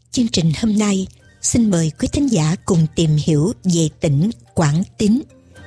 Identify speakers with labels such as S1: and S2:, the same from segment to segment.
S1: Chương trình hôm nay xin mời quý thính giả cùng tìm hiểu về tỉnh Quảng Tín.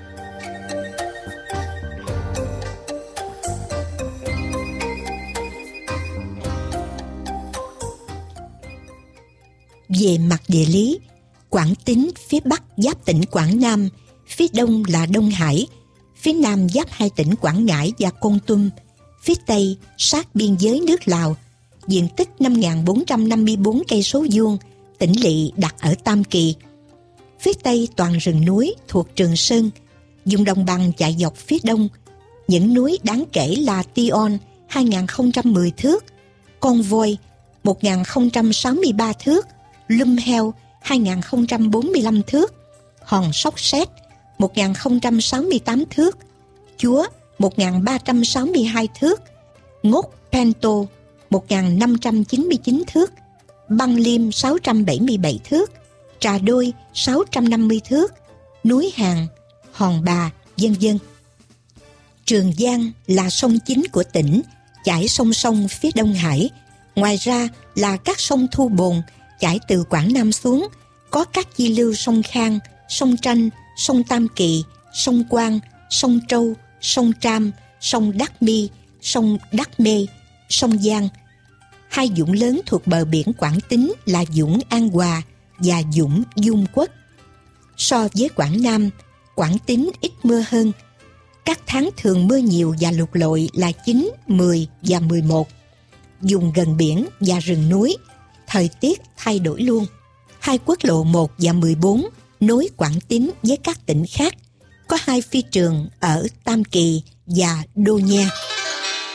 S1: Về mặt địa lý, Quảng Tín phía bắc giáp tỉnh Quảng Nam, phía đông là Đông Hải, phía nam giáp hai tỉnh Quảng Ngãi và Kon Tum, phía tây sát biên giới nước Lào. Diện tích 5.454 cây số vuông, tỉnh lỵ đặt ở Tam Kỳ. Phía tây toàn rừng núi thuộc Trường Sơn, vùng đồng bằng chạy dọc phía đông. Những núi đáng kể là Tion 2.010 thước, Con Voi 1.063 thước, Lum Heo 2.045 thước, Hòn Sóc Sét 1.068 thước, Chúa 1.362 thước, Ngốt Pento 1.599 thước, Băng Liêm 677 thước, Trà Đôi 650 thước, Núi Hàng, Hòn Bà, vân vân. Trường Giang là sông chính của tỉnh, chảy song song phía Đông Hải. Ngoài ra là các sông Thu Bồn chảy từ Quảng Nam xuống, có các chi lưu sông Khang, sông Tranh, sông Tam Kỳ, sông Quang, sông Trâu, sông Tram, sông Đắc Mi, sông Đắc Mê, sông Giang. Hai vũng lớn thuộc bờ biển Quảng Tín là vũng An Hòa và vũng Dung Quất. So với Quảng Nam, Quảng Tín ít mưa hơn. Các tháng thường mưa nhiều và lụt lội là 9, 10 và 11. Vùng gần biển và rừng núi, thời tiết thay đổi luôn. Hai quốc lộ 1 và 14 nối Quảng Tín với các tỉnh khác. Có hai phi trường ở Tam Kỳ và Đô Nha.